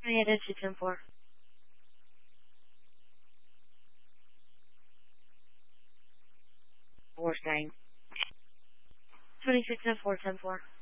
28 to 10-4. 4 same. 26 and 4, 10-4.